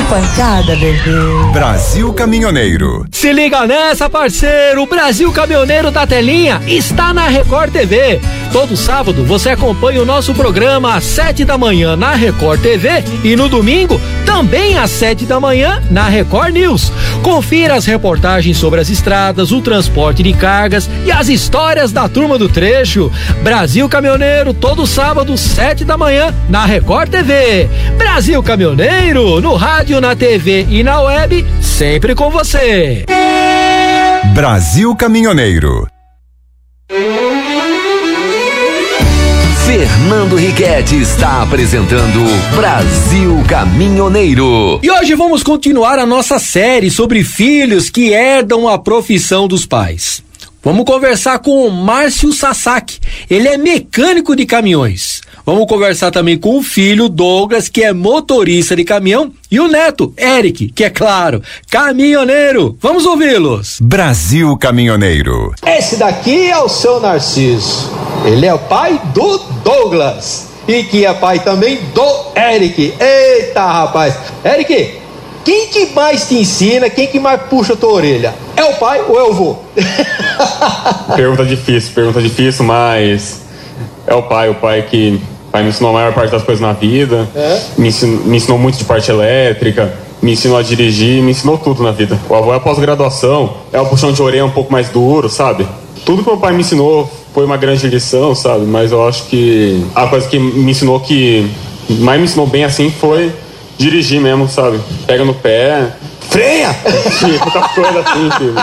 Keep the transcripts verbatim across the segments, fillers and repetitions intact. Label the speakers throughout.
Speaker 1: pancada, bebê.
Speaker 2: Brasil Caminhoneiro.
Speaker 3: Se liga nessa, parceiro. O Brasil Caminhoneiro da Telinha está na Record T V. Todo sábado você acompanha o nosso programa às sete da manhã na Record T V e no domingo também às sete da manhã na Record News. Confira as reportagens sobre as estradas, o transporte de cargas e as histórias da turma do trecho. Brasil Caminhoneiro, todo sábado, sete da manhã na Record T V. Brasil Caminhoneiro, no rádio, na T V e na web, sempre com você.
Speaker 2: Brasil Caminhoneiro.
Speaker 4: Fernando Riquetti está apresentando Brasil Caminhoneiro.
Speaker 3: E hoje vamos continuar a nossa série sobre filhos que herdam a profissão dos pais. Vamos conversar com o Márcio Sasaki. Ele é mecânico de caminhões. Vamos conversar também com o filho, Douglas, que é motorista de caminhão, e o neto, Eric, que é claro, caminhoneiro. Vamos ouvi-los.
Speaker 2: Brasil Caminhoneiro.
Speaker 5: Esse daqui é o seu Narciso. Ele é o pai do Douglas e que é pai também do Eric. Eita, rapaz. Eric, quem que mais te ensina, quem que mais puxa a tua orelha? É o pai ou é o vô?
Speaker 6: Pergunta difícil, pergunta difícil, mas é o pai, o pai que o pai me ensinou a maior parte das coisas na vida, é? me, ensinou, me ensinou muito de parte elétrica, me ensinou a dirigir, me ensinou tudo na vida. O avô é a pós-graduação, é o puxão de orelha um pouco mais duro, sabe? Tudo que meu pai me ensinou foi uma grande lição, sabe? Mas eu acho que a coisa que me ensinou que mais me ensinou bem assim foi dirigir mesmo, sabe? Pega no pé, freia! Muita coisa assim, filho.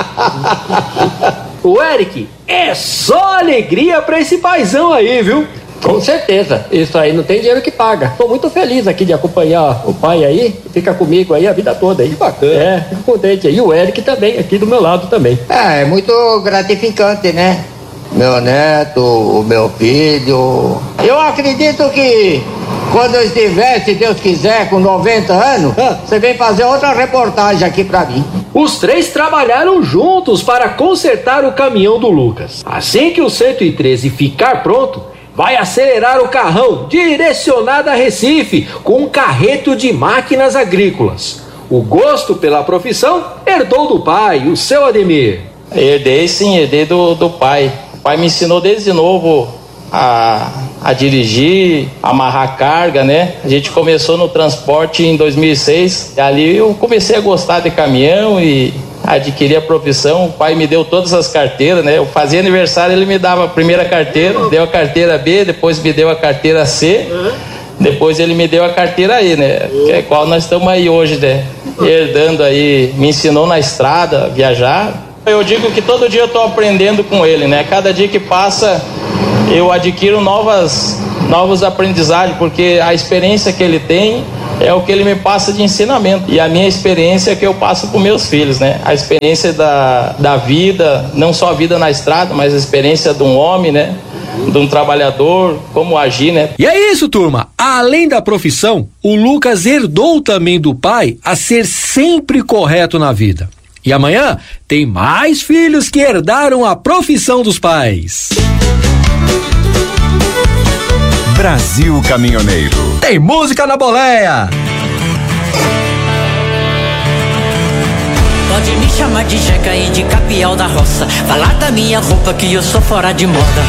Speaker 3: O Eric, é só alegria pra esse paizão aí, viu?
Speaker 7: Com certeza, isso aí não tem dinheiro que paga. Tô muito feliz aqui de acompanhar o pai aí, fica comigo aí a vida toda aí. Que bacana. É, fico contente aí. E o Eric também, aqui do meu lado também.
Speaker 8: É, é muito gratificante, né? Meu neto, o meu filho. Eu acredito que quando eu estiver, se Deus quiser, com noventa anos, você vem fazer outra reportagem aqui pra mim.
Speaker 3: Os três trabalharam juntos para consertar o caminhão do Lucas. Assim que o cento e treze ficar pronto, vai acelerar o carrão direcionado a Recife com um carreto de máquinas agrícolas. O gosto pela profissão herdou do pai, o seu Ademir.
Speaker 9: Herdei sim, herdei do, do pai. O pai me ensinou desde novo a, a dirigir, a amarrar carga, né? A gente começou no transporte em dois mil e seis. E ali eu comecei a gostar de caminhão e adquiri a profissão. O pai me deu todas as carteiras, né? Eu fazia aniversário, ele me dava a primeira carteira, deu a carteira B, depois me deu a carteira C, depois ele me deu a carteira E, né? Que é qual nós estamos aí hoje, né? Herdando aí, me ensinou na estrada a viajar. Eu digo que todo dia eu estou aprendendo com ele, né? Cada dia que passa eu adquiro novas, novos aprendizagens, porque a experiência que ele tem é o que ele me passa de ensinamento. E a minha experiência é que eu passo para meus filhos, né? A experiência da, da vida, não só a vida na estrada, mas a experiência de um homem, né? De um trabalhador, como agir, né?
Speaker 3: E é isso, turma. Além da profissão, o Lucas herdou também do pai a ser sempre correto na vida. E amanhã tem mais filhos que herdaram a profissão dos pais.
Speaker 2: Brasil Caminhoneiro.
Speaker 3: Tem música na boleia.
Speaker 10: Pode me chamar de Jeca e de Capial da Roça. Falar da minha roupa que eu sou fora de moda.